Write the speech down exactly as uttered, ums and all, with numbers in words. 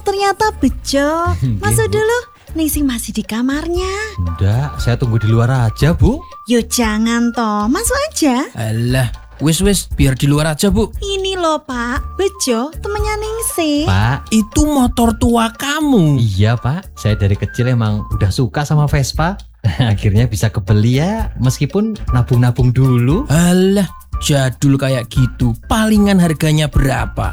ternyata Bejo. Masuk dulu. Ningsih masih di kamarnya. Enggak, saya tunggu di luar aja, Bu. Yo jangan toh, masuk aja. Alah, wis wis biar di luar aja, Bu. Ini loh Pak, Bejo temennya Ningsih. Pak, Itu motor tua kamu. iya Pak, saya dari kecil emang udah suka sama Vespa. Akhirnya bisa kebeli ya, meskipun nabung-nabung dulu. Alah, jadul kayak gitu. Palingan harganya berapa?